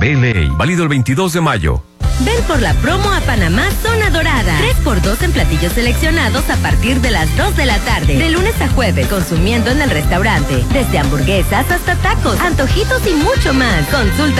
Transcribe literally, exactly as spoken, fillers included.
Prevéley. Válido el veintidós de mayo. Ven por la promo a Panamá Zona Dorada. tres por dos en platillos seleccionados a partir de las dos de la tarde. De lunes a jueves, consumiendo en el restaurante. Desde hamburguesas hasta tacos, antojitos y mucho más. Consulta